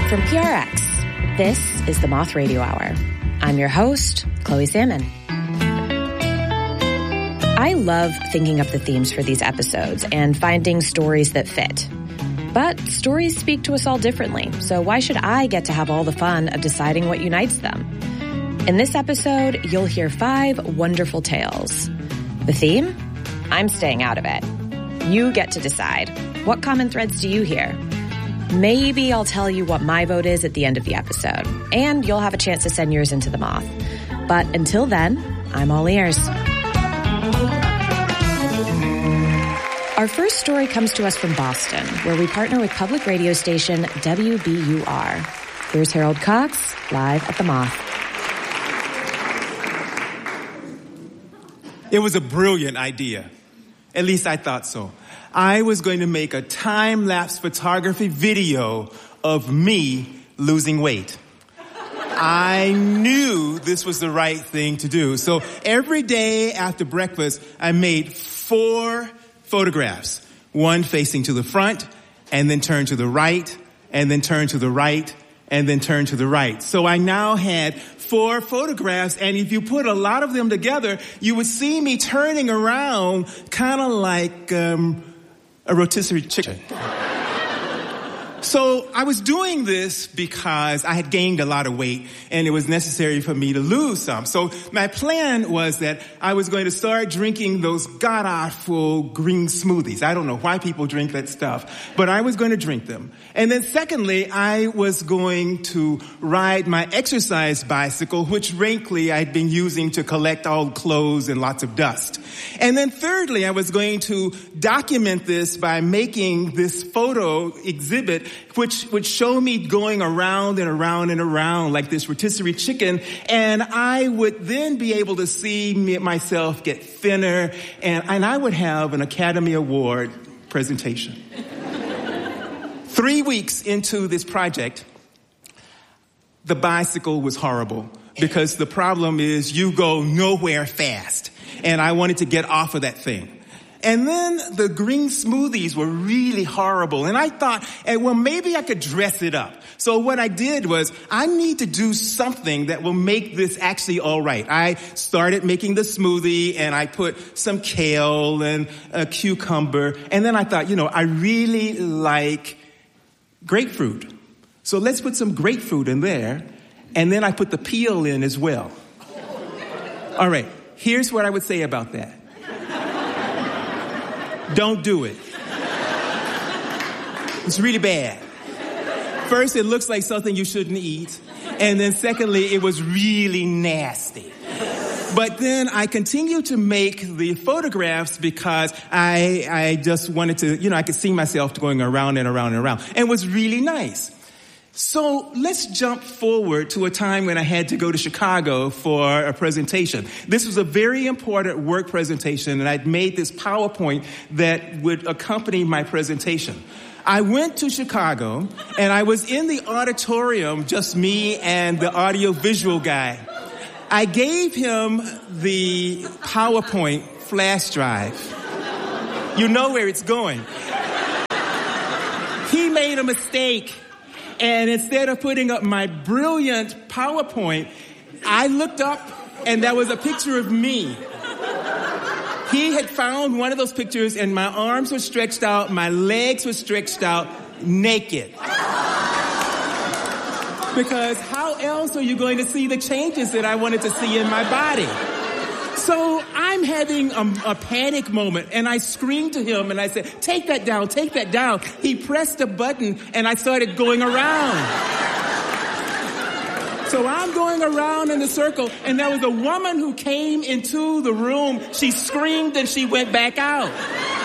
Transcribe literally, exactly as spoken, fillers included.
From P R X, this is the Moth Radio Hour. I'm your host, Chloe Salmon. I love thinking up the themes for these episodes and finding stories that fit. But stories speak to us all differently, so why should I get to have all the fun of deciding what unites them? In this episode, you'll hear five wonderful tales. The theme? I'm staying out of it. You get to decide. What common threads do you hear? Maybe I'll tell you what my vote is at the end of the episode, and you'll have a chance to send yours into the Moth. But until then, I'm all ears. Our first story comes to us from Boston, where we partner with public radio station W B U R. Here's Harold Cox, live at the Moth. It was a brilliant idea. At least I thought so. I was going to make a time-lapse photography video of me losing weight. I knew this was the right thing to do. So every day after breakfast, I made four photographs. One facing to the front, and then turn to the right, and then turn to the right, and then turn to the right. So I now had four photographs, and if you put a lot of them together, you would see me turning around kind of like um, a rotisserie chicken. So I was doing this because I had gained a lot of weight and it was necessary for me to lose some. So my plan was that I was going to start drinking those god-awful green smoothies. I don't know why people drink that stuff, but I was going to drink them. And then secondly, I was going to ride my exercise bicycle, which frankly I'd been using to collect all clothes and lots of dust. And then thirdly, I was going to document this by making this photo exhibit which would show me going around and around and around like this rotisserie chicken, and I would then be able to see me, myself get thinner, and, and I would have an Academy Award presentation. Three weeks into this project, the bicycle was horrible because the problem is you go nowhere fast, and I wanted to get off of that thing. And then the green smoothies were really horrible. And I thought, hey, well, maybe I could dress it up. So what I did was, I need to do something that will make this actually all right. I started making the smoothie, and I put some kale and a cucumber. And then I thought, you know, I really like grapefruit. So let's put some grapefruit in there. And then I put the peel in as well. All right, here's what I would say about that. Don't do it. It's really bad. First, it looks like something you shouldn't eat. And then secondly, it was really nasty. But then I continued to make the photographs because I, I just wanted to, you know, I could see myself going around and around and around. And it was really nice. So let's jump forward to a time when I had to go to Chicago for a presentation. This was a very important work presentation, and I'd made this PowerPoint that would accompany my presentation. I went to Chicago, and I was in the auditorium, just me and the audio-visual guy. I gave him the PowerPoint flash drive. You know where it's going. He made a mistake. And instead of putting up my brilliant PowerPoint, I looked up and there was a picture of me. He had found one of those pictures and my arms were stretched out, my legs were stretched out, naked. Because how else are you going to see the changes that I wanted to see in my body? So I'm having a, a panic moment, and I screamed to him, and I said, take that down, take that down. He pressed a button, and I started going around. So I'm going around in a circle, and there was a woman who came into the room. She screamed, and she went back out.